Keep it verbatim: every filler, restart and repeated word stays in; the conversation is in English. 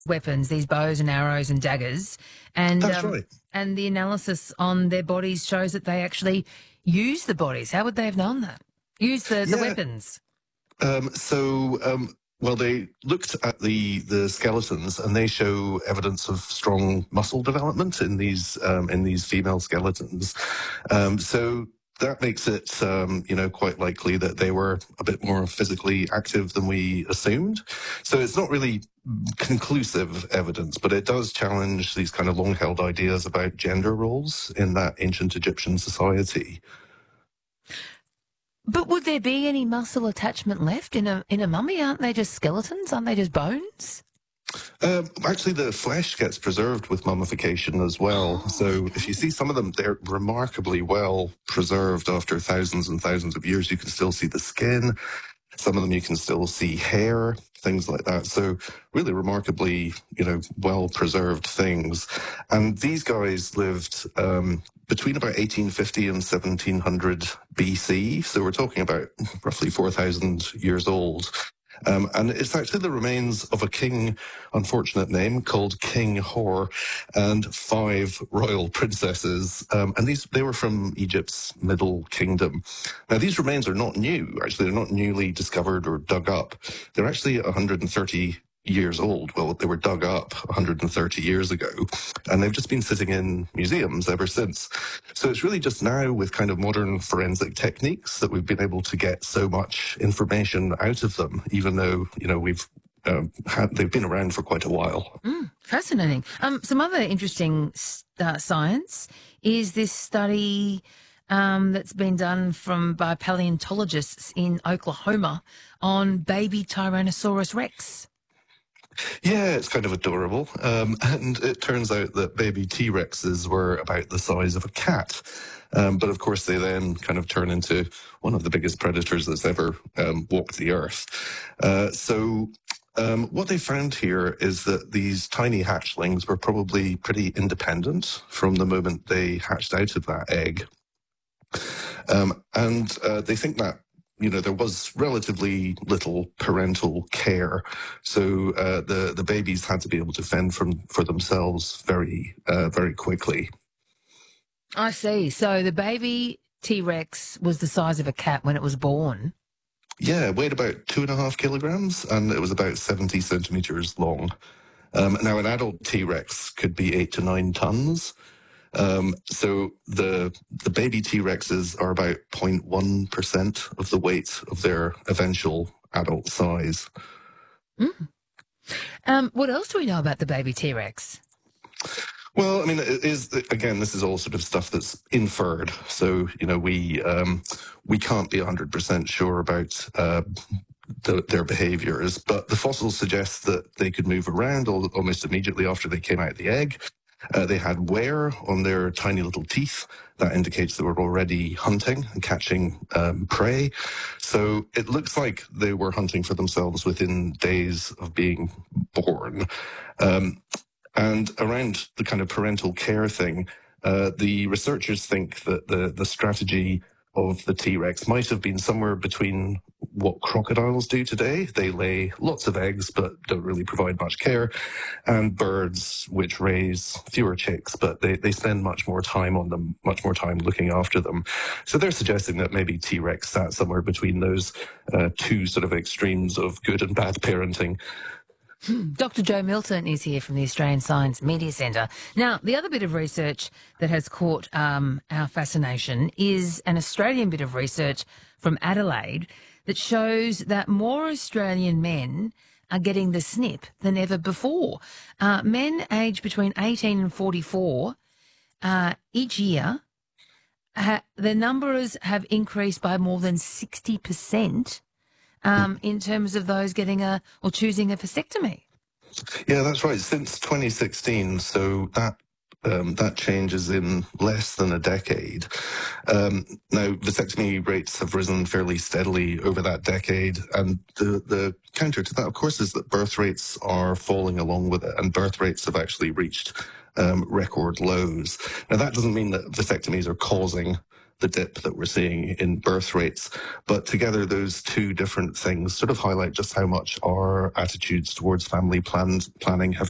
weapons, these bows and arrows and daggers, and That's um, right. and the analysis on their bodies shows that they actually use the bodies. How would they have known that? Use the, the Yeah. weapons. Um, so, um, well, they looked at the the skeletons, and they show evidence of strong muscle development in these um, in these female skeletons. Um, so that makes it, um, you know, quite likely that they were a bit more physically active than we assumed. So it's not really conclusive evidence, but it does challenge these kind of long-held ideas about gender roles in that ancient Egyptian society. But would there be any muscle attachment left in a in a mummy? Aren't they just skeletons? Aren't they just bones? Um, actually, the flesh gets preserved with mummification as well. Oh, So if you okay. see some of them, they're remarkably well preserved after thousands and thousands of years. You can still see the skin. Some of them you can still see hair, things like that. So really remarkably, you know, well preserved things. And these guys lived um, between about eighteen fifty and seventeen hundred B C. So we're talking about roughly four thousand years old. Um, and it's actually the remains of a king, unfortunate name, called King Hor, and five royal princesses. Um, and these they were from Egypt's Middle Kingdom. Now, these remains are not new. Actually, they're not newly discovered or dug up. They're actually one hundred thirty years old. Well, they were dug up one hundred thirty years ago, and they've just been sitting in museums ever since. So it's really just now with kind of modern forensic techniques that we've been able to get so much information out of them, even though, you know, we've um, had, they've been around for quite a while. Mm, fascinating. Um, some other interesting uh, science is this study um, that's been done from by paleontologists in Oklahoma on baby Tyrannosaurus Rex. Yeah, it's kind of adorable. Um, and it turns out that baby T-Rexes were about the size of a cat. Um, but of course, they then kind of turn into one of the biggest predators that's ever um, walked the earth. Uh, so um, what they found here is that these tiny hatchlings were probably pretty independent from the moment they hatched out of that egg. Um, and uh, they think that, you know, there was relatively little parental care. So uh, the, the babies had to be able to fend from, for themselves very, uh, very quickly. I see. So the baby T-Rex was the size of a cat when it was born. Yeah, it weighed about two and a half kilograms, and it was about seventy centimeters long. Um, now, an adult T-Rex could be eight to nine tons. Um, so the the baby T-Rexes are about zero point one percent of the weight of their eventual adult size. Mm. Um, what else do we know about the baby T-Rex? Well, I mean, it is again, this is all sort of stuff that's inferred. So, you know, we um, we can't be one hundred percent sure about uh, the, their behaviors, but the fossils suggest that they could move around almost immediately after they came out of the egg. Uh, they had wear on their tiny little teeth. That indicates they were already hunting and catching um, prey. So it looks like they were hunting for themselves within days of being born. Um, and around the kind of parental care thing, uh, the researchers think that the, the strategy of the T-Rex might have been somewhere between what crocodiles do today. They lay lots of eggs but don't really provide much care, and birds which raise fewer chicks, but they, they spend much more time on them, much more time looking after them. So they're suggesting that maybe T-Rex sat somewhere between those uh, two sort of extremes of good and bad parenting. Doctor Joe Milton is here from the Australian Science Media Centre. Now, the other bit of research that has caught um, our fascination is an Australian bit of research from Adelaide that shows that more Australian men are getting the snip than ever before. Uh, men aged between eighteen and forty-four uh, each year, ha- their numbers have increased by more than sixty percent. Um, in terms of those getting a or choosing a vasectomy. Yeah, that's right. Since twenty sixteen, so that um, that changes in less than a decade. Um, now, vasectomy rates have risen fairly steadily over that decade, and the the counter to that, of course, is that birth rates are falling along with it, and birth rates have actually reached um, record lows. Now, that doesn't mean that vasectomies are causing the dip that we're seeing in birth rates. But together, those two different things sort of highlight just how much our attitudes towards family plans, planning have